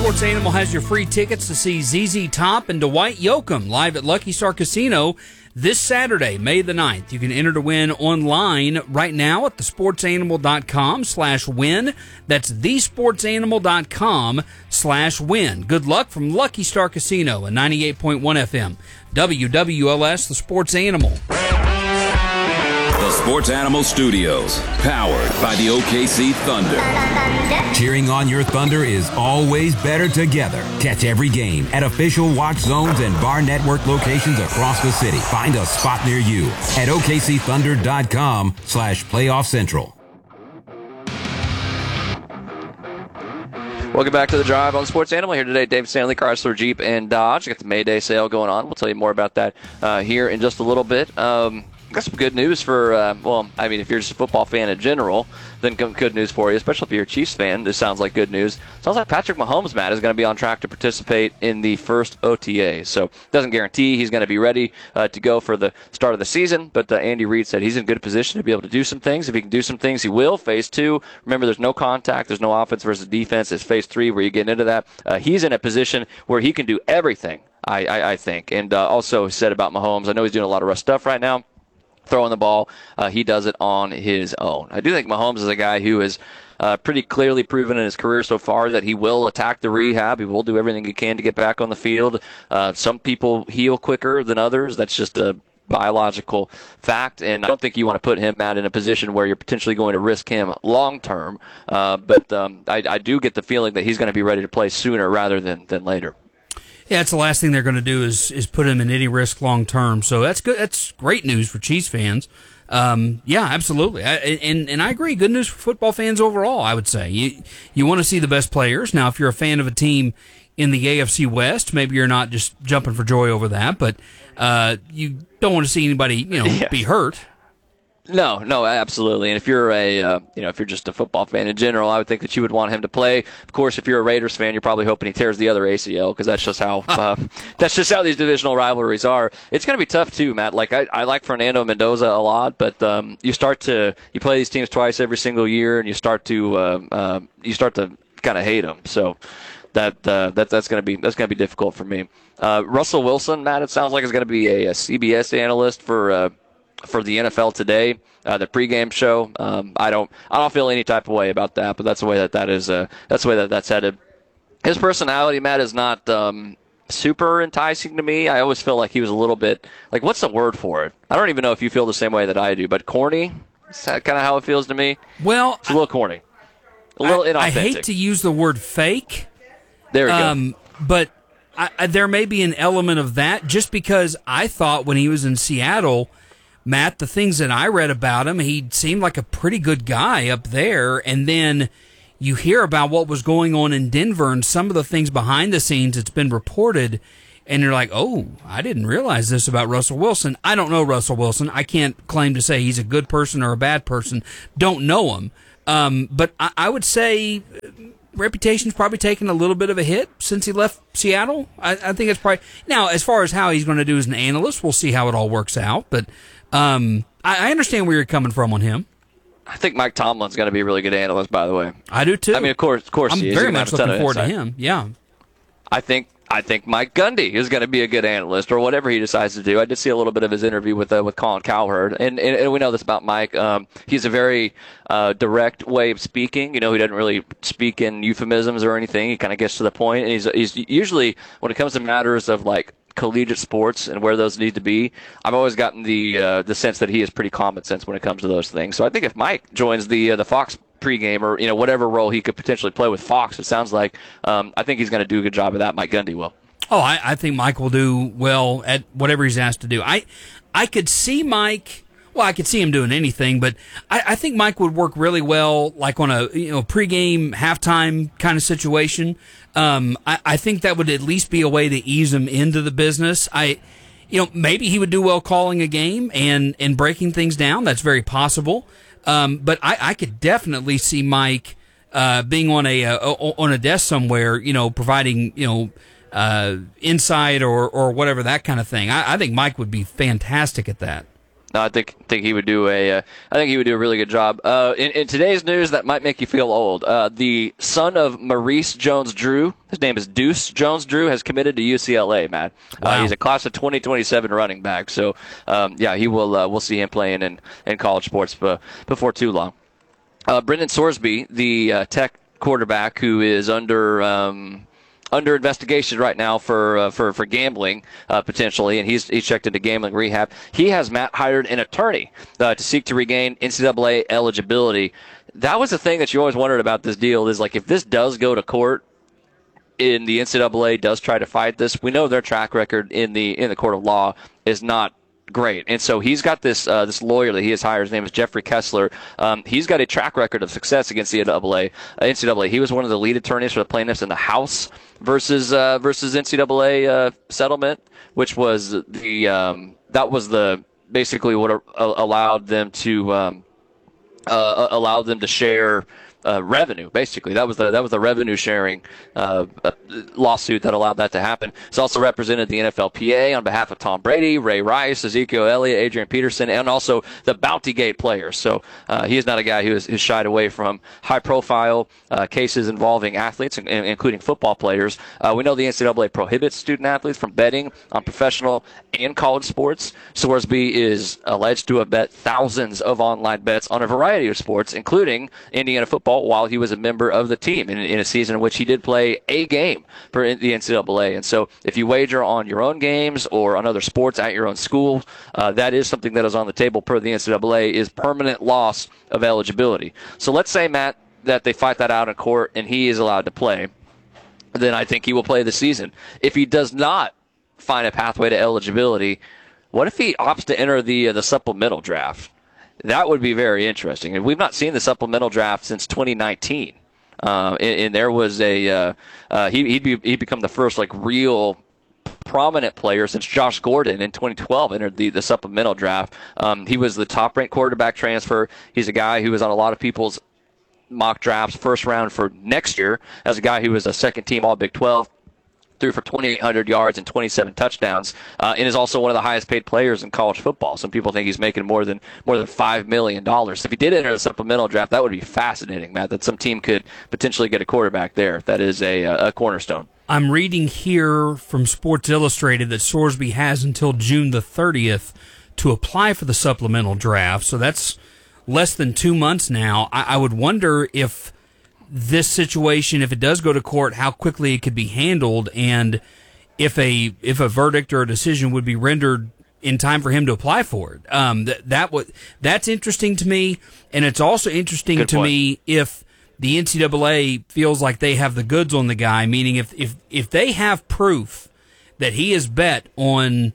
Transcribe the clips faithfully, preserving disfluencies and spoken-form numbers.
Sports Animal has your free tickets to see Z Z Top and Dwight Yoakam live at Lucky Star Casino this Saturday, May the ninth. You can enter to win online right now at thesportsanimal.com slash win. That's thesportsanimal.com slash win. Good luck from Lucky Star Casino and ninety-eight point one F M. W W L S, the Sports Animal. The Sports Animal Studios, powered by the O K C Thunder. Cheering on your Thunder is always better together. Catch every game at official watch zones and bar network locations across the city. Find a spot near you at okcthunder.com slash playoff central. Welcome back to The Drive on Sports Animal. Here today, Dave Stanley, Chrysler, Jeep, and Dodge. Got the May Day sale going on. We'll tell you more about that uh, here in just a little bit. Um, got some good news for, uh, well, I mean, if you're just a football fan in general, then good news for you, especially if you're a Chiefs fan. This sounds like good news. Sounds like Patrick Mahomes, Matt, is going to be on track to participate in the first O T A. So doesn't guarantee he's going to be ready uh, to go for the start of the season, but uh, Andy Reid said he's in good position to be able to do some things. If he can do some things, he will. Phase two, remember, there's no contact. There's no offense versus defense. It's phase three where you get into that. Uh, he's in a position where he can do everything, I, I, I think. And uh, also said about Mahomes, I know he's doing a lot of rough stuff right now, throwing the ball. Uh, he does it on his own. I do think Mahomes is a guy who is uh, pretty clearly proven in his career so far that he will attack the rehab. He will do everything he can to get back on the field. Uh, some people heal quicker than others. That's just a biological fact, and I don't think you want to put him out in a position where you're potentially going to risk him long term. Uh, but um, I, I do get the feeling that he's going to be ready to play sooner rather than, than later. Yeah, it's the last thing they're going to do is is put him in any risk long term. So that's good. That's great news for Chiefs fans. Um, yeah, absolutely. I, and and I agree. Good news for football fans overall. I would say you you want to see the best players. Now, if you're a fan of a team in the A F C West, maybe you're not just jumping for joy over that, but uh, you don't want to see anybody you know yeah. be hurt. No, no, absolutely. And if you're a, uh, you know, if you're just a football fan in general, I would think that you would want him to play. Of course, if you're a Raiders fan, you're probably hoping he tears the other A C L because that's just how, uh, that's just how these divisional rivalries are. It's going to be tough too, Matt. Like I, I like Fernando Mendoza a lot, but um, you start to, you play these teams twice every single year, and you start to, uh, uh, you start to kind of hate them. So that, uh, that that's going to be that's going to be difficult for me. Uh, Russell Wilson, Matt, it sounds like is going to be a, a C B S analyst for. Uh, for the N F L Today, uh, the pregame show. Um, I don't, I don't feel any type of way about that, but that's the way that that is. Uh, that's the way that that's headed. His personality, Matt, is not um, super enticing to me. I always feel like he was a little bit like, what's the word for it? I don't even know if you feel the same way that I do, but corny. Is that kind of how it feels to me? Well, it's a little corny, a little I, inauthentic. I hate to use the word fake. There we um, go. But I, I, there may be an element of that, just because I thought when he was in Seattle, Matt, the things that I read about him, he seemed like a pretty good guy up there. And then you hear about what was going on in Denver and some of the things behind the scenes that's been reported, and you're like, oh, I didn't realize this about Russell Wilson. I don't know Russell Wilson. I can't claim to say he's a good person or a bad person. Don't know him. Um, but I, I would say reputation's probably taken a little bit of a hit since he left Seattle. I, I think it's probably now, as far as how he's going to do as an analyst, we'll see how it all works out. But um, I, I understand where you're coming from on him. I think Mike Tomlin's going to be a really good analyst, by the way. I do too. I mean, of course, of course, I'm he is. very He's much gonna have a ton looking of forward to insight. him. Yeah, I think I think Mike Gundy is going to be a good analyst, or whatever he decides to do. I did see a little bit of his interview with uh, with Colin Cowherd, and, and and we know this about Mike. Um, he's a very uh, direct way of speaking. You know, he doesn't really speak in euphemisms or anything. He kind of gets to the point, and he's he's usually, when it comes to matters of like collegiate sports and where those need to be, I've always gotten the uh, the sense that he is pretty common sense when it comes to those things. So I think if Mike joins the uh, the Fox pregame, or you know whatever role he could potentially play with Fox, it sounds like um, I think he's going to do a good job of that. Mike Gundy will. Oh, I, I think Mike will do well at whatever he's asked to do. I I could see Mike. Well, I could see him doing anything, but I, I think Mike would work really well, like on a you know pregame, halftime kind of situation. Um, I, I think that would at least be a way to ease him into the business. I, you know, maybe he would do well calling a game and and breaking things down. That's very possible. Um, but I, I could definitely see Mike uh, being on a uh, on a desk somewhere, you know, providing you know. Uh, insight or, or whatever, that kind of thing. I, I think Mike would be fantastic at that. no, I think think he would do a uh, I think he would do a really good job. Uh, in, in today's news, that might make you feel old. Uh, the son of Maurice Jones-Drew, his name is Deuce Jones-Drew, has committed to U C L A. Matt, wow. uh, he's a class of twenty twenty-seven running back. So um, yeah, he will. Uh, we'll see him playing in, in college sports b- before too long. Uh, Brendan Sorsby, the uh, Tech quarterback, who is under. Um, under investigation right now for uh, for for gambling uh, potentially, and he's he's checked into gambling rehab. He has Matt hired an attorney uh, to seek to regain N C double A eligibility. That was the thing that you always wondered about this deal, is like if this does go to court and the N C double A does try to fight this, we know their track record in the in the court of law is not great. And so he's got this uh, this lawyer that he has hired. His name is Jeffrey Kessler. Um, he's got a track record of success against the N C double A. Uh, N C double A. He was one of the lead attorneys for the plaintiffs in the House versus uh, versus N C double A uh, settlement, which was the um, that was the basically what uh, allowed them to um, uh, allowed them to share. Uh, revenue, basically. That was the that was the revenue sharing uh, lawsuit that allowed that to happen. He's also represented the N F L P A on behalf of Tom Brady, Ray Rice, Ezekiel Elliott, Adrian Peterson, and also the Bounty Gate players. So uh, he is not a guy who is, who's shied away from high-profile uh, cases involving athletes, including football players. Uh, we know the N C double A prohibits student athletes from betting on professional and college sports. Sorsby is alleged to have bet thousands of online bets on a variety of sports, including Indiana football, while he was a member of the team in, in a season in which he did play a game for the N C double A. And so if you wager on your own games or on other sports at your own school, uh, that is something that is on the table per the N C double A, is permanent loss of eligibility. So let's say, Matt, that they fight that out in court and he is allowed to play. Then I think he will play the season. If he does not find a pathway to eligibility, what if he opts to enter the uh, the supplemental draft? That would be very interesting. And we've not seen the supplemental draft since twenty nineteen. Uh, and, and there was a uh, uh, he, he'd be he'd become the first like real prominent player since Josh Gordon in twenty twelve entered the, the supplemental draft. Um, he was the top ranked quarterback transfer. He's a guy who was on a lot of people's mock drafts first round for next year as a guy who was a second team All Big twelve. Threw for twenty-eight hundred yards and twenty-seven touchdowns, uh, and is also one of the highest paid players in college football. Some people think he's making more than more than five million dollars. If he did enter the supplemental draft, that would be fascinating, Matt, that some team could potentially get a quarterback there. That is a, a cornerstone. I'm reading here from Sports Illustrated that Sorsby has until June the thirtieth to apply for the supplemental draft, so that's less than two months now. I, I would wonder if this situation, if it does go to court, how quickly it could be handled, and if a if a verdict or a decision would be rendered in time for him to apply for it. Um, that that would that's interesting to me, and it's also interesting Good to point. me if the N C double A feels like they have the goods on the guy. Meaning, if if if they have proof that he has bet on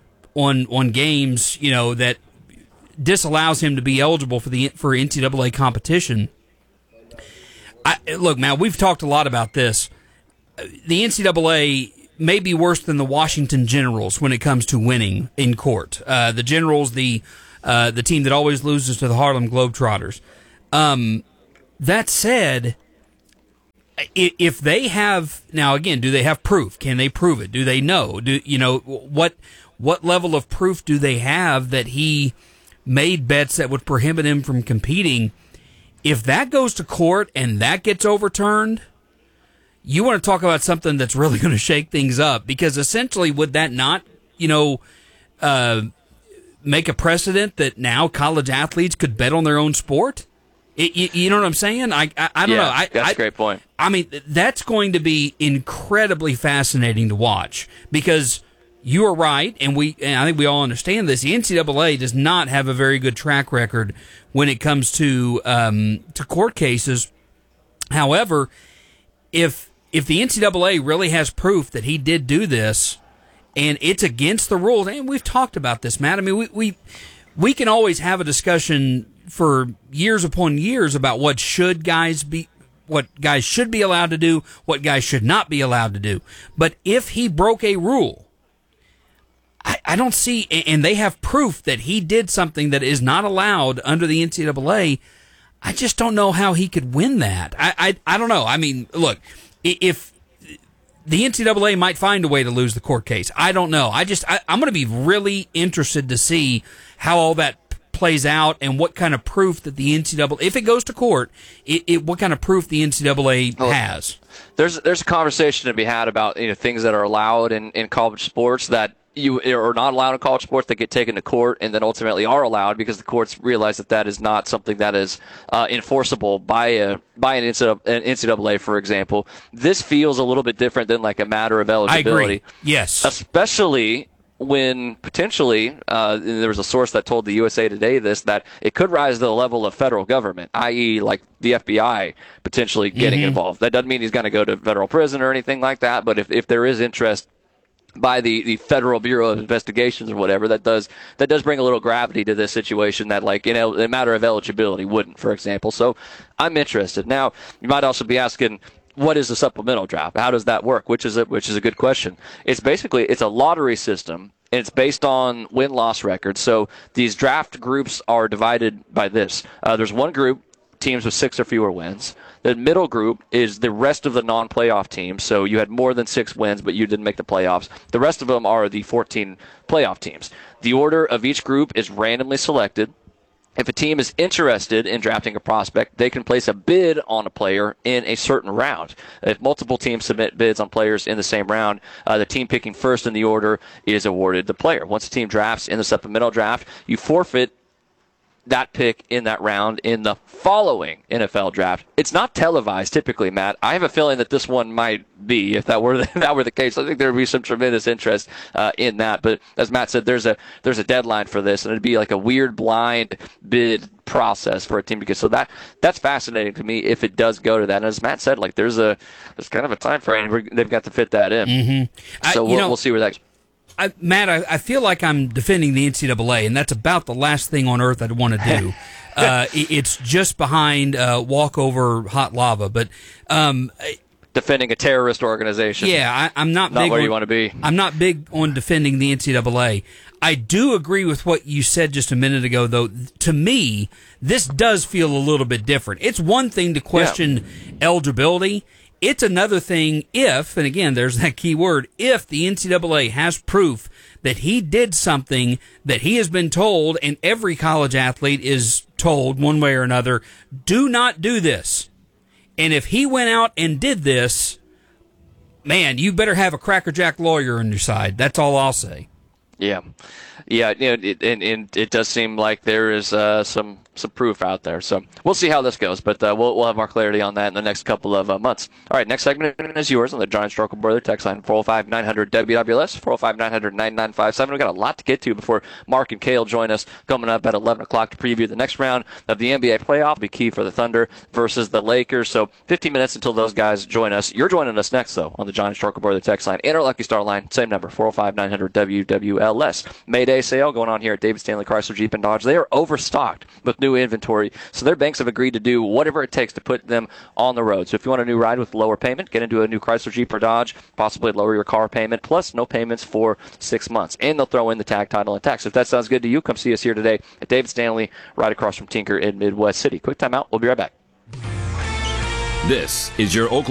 on on games, you know, that disallows him to be eligible for the for N C double A competition. I, look, Matt, we've talked a lot about this. The N C double A may be worse than the Washington Generals when it comes to winning in court. Uh, the Generals, the uh, the team that always loses to the Harlem Globetrotters. Um, that said, if they have now again, do they have proof? Can they prove it? Do they know? Do you know what what level of proof do they have that he made bets that would prohibit him from competing? If that goes to court and that gets overturned, you want to talk about something that's really going to shake things up, because essentially would that not, you know, uh, make a precedent that now college athletes could bet on their own sport? It, you, you know what I'm saying? I I, I don't yeah, know. I, that's I, a great point. I mean, that's going to be incredibly fascinating to watch, because you are right, and we and I think we all understand this. The N C double A does not have a very good track record when it comes to um, to court cases. However, if if the N C double A really has proof that he did do this, and it's against the rules, and we've talked about this, Matt. I mean, we we, we can always have a discussion for years upon years about what should guys be, what guys should be allowed to do, what guys should not be allowed to do. But if he broke a rule, I, I don't see, and they have proof that he did something that is not allowed under the N C double A, I just don't know how he could win that. I, I, I don't know. I mean, look, if the N C double A might find a way to lose the court case. I don't know. I just I, I'm going to be really interested to see how all that plays out and what kind of proof that the N C double A, if it goes to court, it, it what kind of proof the N C double A well, has. There's there's a conversation to be had about you know things that are allowed in, in college sports that you are not allowed in college sports that get taken to court and then ultimately are allowed because the courts realize that that is not something that is uh, enforceable by a by an N C double A, for example. This feels a little bit different than like a matter of eligibility. I agree. Yes. Especially when potentially uh, there was a source that told the U S A Today this, that it could rise to the level of federal government, that is like the F B I potentially getting mm-hmm. involved. That doesn't mean he's going to go to federal prison or anything like that, but if, if there is interest by the, the Federal Bureau of Investigations or whatever, that does that does bring a little gravity to this situation that, like, you know, a matter of eligibility wouldn't, for example. So I'm interested. Now, you might also be asking, what is the supplemental draft? How does that work? Which is a, which is a good question. It's basically, it's a lottery system, and it's based on win-loss records. So these draft groups are divided by this. Uh, there's one group, teams with six or fewer wins. The middle group is the rest of the non-playoff teams. So you had more than six wins, but you didn't make the playoffs. The rest of them are the fourteen playoff teams. The order of each group is randomly selected. If a team is interested in drafting a prospect, they can place a bid on a player in a certain round. If multiple teams submit bids on players in the same round, uh, the team picking first in the order is awarded the player. Once a team drafts in the supplemental draft, you forfeit that pick in that round in the following N F L draft. It's not televised typically, Matt. I have a feeling that this one might be, if that were the, if that were the case. I think there would be some tremendous interest uh, in that. But as Matt said, there's a there's a deadline for this, and it'd be like a weird blind bid process for a team to get. So that that's fascinating to me if it does go to that. And as Matt said, like there's a there's kind of a time frame where they've got to fit that in. Mm-hmm. So I, we'll, know, we'll see where that. I, Matt, I, I feel like I'm defending the N C double A, and that's about the last thing on earth I'd want to do. uh, it, it's just behind uh, walkover hot lava, but um, defending a terrorist organization. Yeah, I, I'm not, not big where on, you want to be. I'm not big on defending the N C double A. I do agree with what you said just a minute ago, though. To me, this does feel a little bit different. It's one thing to question yeah. eligibility. It's another thing if, and again, there's that key word, if the N C double A has proof that he did something that he has been told, and every college athlete is told one way or another, do not do this. And if he went out and did this, man, you better have a crackerjack lawyer on your side. That's all I'll say. Yeah. Yeah, you know, it, and, and it does seem like there is uh, some some proof out there. So we'll see how this goes, but uh, we'll we'll have more clarity on that in the next couple of uh, months. All right, next segment is yours on the Giant Stroke Brother text line, four oh five, nine hundred, W W L S, four oh five, nine hundred, nine nine five seven. We've got a lot to get to before Mark and Cale join us coming up at eleven o'clock to preview the next round of the N B A playoff. Will be key for the Thunder versus the Lakers. So fifteen minutes until those guys join us. You're joining us next, though, on the Giant Stroke Brother text line and our Lucky Star line, same number, four oh five, nine hundred, W W L S. Mayday sale going on here at David Stanley Chrysler Jeep and Dodge. They are overstocked with new inventory, so their banks have agreed to do whatever it takes to put them on the road. So if you want a new ride with lower payment, get into a new Chrysler Jeep or Dodge, possibly lower your car payment, plus no payments for six months. And they'll throw in the tag, title, and tax. If that sounds good to you, come see us here today at David Stanley, right across from Tinker in Midwest City. Quick time out. We'll be right back. This is your Oklahoma